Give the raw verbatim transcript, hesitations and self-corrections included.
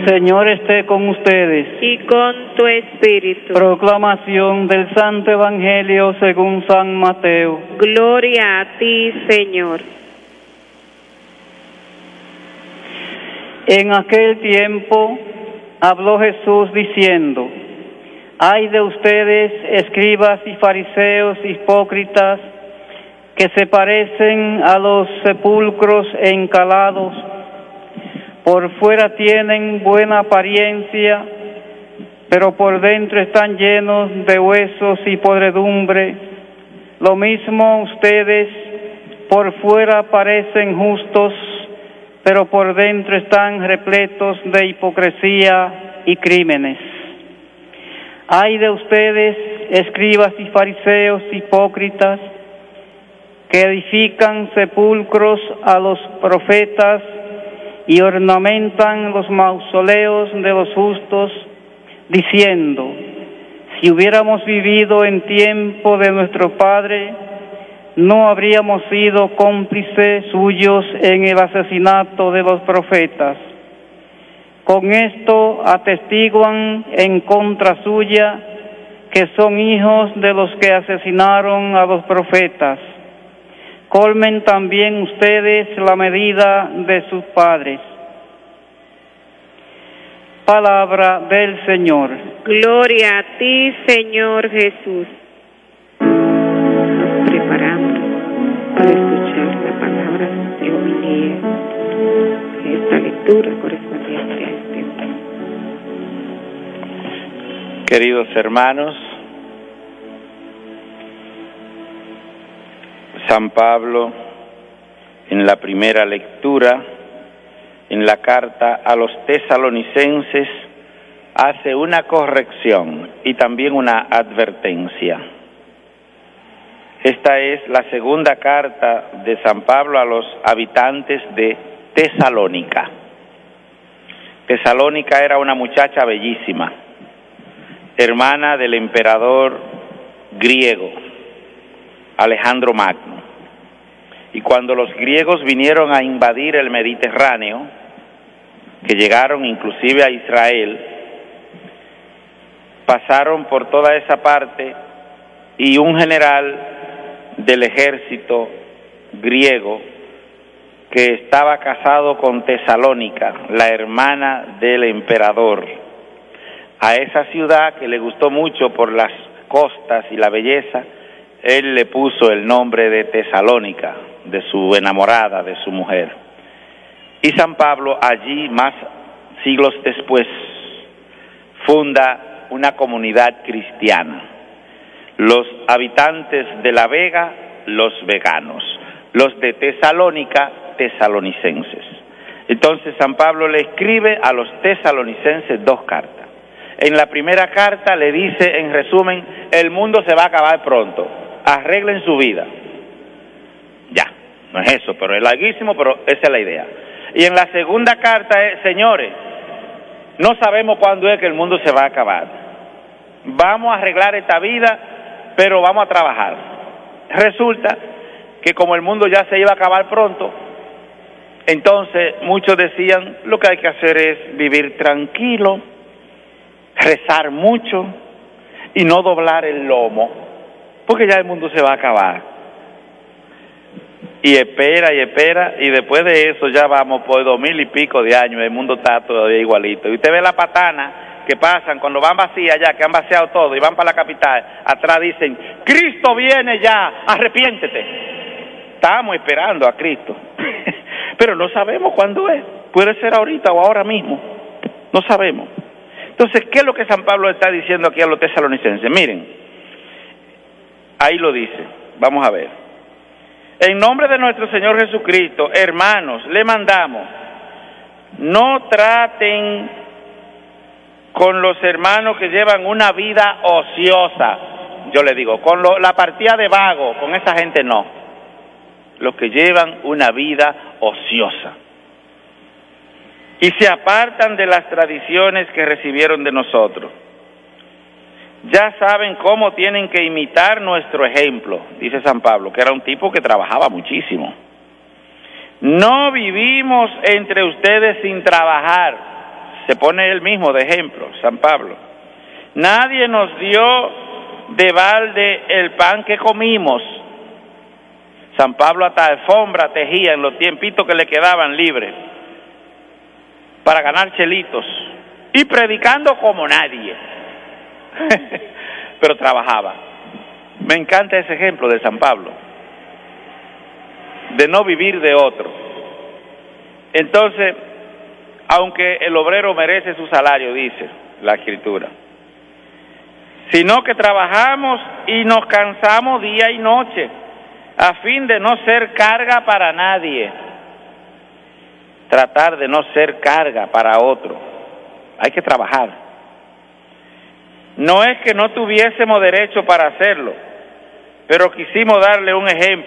Señor esté con ustedes. Y con tu espíritu. Proclamación del Santo Evangelio según San Mateo. Gloria a ti, Señor. En aquel tiempo habló Jesús diciendo: Ay de ustedes, escribas y fariseos hipócritas, que se parecen a los sepulcros encalados. Por fuera tienen buena apariencia, pero por dentro están llenos de huesos y podredumbre. Lo mismo ustedes, por fuera parecen justos, pero por dentro están repletos de hipocresía y crímenes. Ay de ustedes, escribas y fariseos hipócritas, que edifican sepulcros a los profetas y ornamentan los mausoleos de los justos, diciendo: si hubiéramos vivido en tiempo de nuestro Padre, no habríamos sido cómplices suyos en el asesinato de los profetas. Con esto atestiguan en contra suya que son hijos de los que asesinaron a los profetas. Colmen también ustedes la medida de sus padres. Palabra del Señor. Gloria a ti, Señor Jesús. Nos preparamos para escuchar la palabra de homilía, esta lectura correspondiente a este día. Queridos hermanos, San Pablo, en la primera lectura, en la carta a los tesalonicenses, hace una corrección y también una advertencia. Esta es la segunda carta de San Pablo a los habitantes de Tesalónica. Tesalónica era una muchacha bellísima, hermana del emperador griego, Alejandro Magno. Y cuando los griegos vinieron a invadir el Mediterráneo, que llegaron inclusive a Israel, pasaron por toda esa parte y un general del ejército griego que estaba casado con Tesalónica, la hermana del emperador, a esa ciudad que le gustó mucho por las costas y la belleza, él le puso el nombre de Tesalónica, de su enamorada, de su mujer. Y San Pablo allí, más siglos después, funda una comunidad cristiana. Los habitantes de la Vega, los veganos. Los de Tesalónica, tesalonicenses. Entonces San Pablo le escribe a los tesalonicenses dos cartas. En la primera carta le dice, en resumen, el mundo se va a acabar pronto. Arreglen su vida. Ya, no es eso, pero es larguísimo, pero esa es la idea. Y en la segunda carta es, señores, no sabemos cuándo es que el mundo se va a acabar. Vamos a arreglar esta vida, pero vamos a trabajar. Resulta que como el mundo ya se iba a acabar pronto, entonces muchos decían, lo que hay que hacer es vivir tranquilo, rezar mucho y no doblar el lomo, porque ya el mundo se va a acabar. Y espera y espera, y después de eso ya vamos por dos mil y pico de años, el mundo está todavía igualito. Y usted ve la patana que pasan cuando van vacías ya, que han vaciado todo y van para la capital, atrás dicen, Cristo viene ya, arrepiéntete. Estamos esperando a Cristo, pero no sabemos cuándo es, puede ser ahorita o ahora mismo, no sabemos. Entonces, ¿qué es lo que San Pablo está diciendo aquí a los tesalonicenses? Miren, ahí lo dice, vamos a ver. En nombre de nuestro Señor Jesucristo, hermanos, le mandamos, no traten con los hermanos que llevan una vida ociosa. Yo le digo, con lo, la partida de vago, con esa gente no. Los que llevan una vida ociosa y se apartan de las tradiciones que recibieron de nosotros. Ya saben cómo tienen que imitar nuestro ejemplo, dice San Pablo, que era un tipo que trabajaba muchísimo. No vivimos entre ustedes sin trabajar, se pone él mismo de ejemplo, San Pablo. Nadie nos dio de balde el pan que comimos. San Pablo hasta alfombra tejía en los tiempitos que le quedaban libres para ganar chelitos y predicando como nadie. Pero trabajaba. Me encanta ese ejemplo de San Pablo, de no vivir de otro. Entonces, aunque el obrero merece su salario, dice la Escritura, sino que trabajamos y nos cansamos día y noche, a fin de no ser carga para nadie. Tratar de no ser carga para otro. Hay que trabajar. No es que no tuviésemos derecho para hacerlo, pero quisimos darle un ejemplo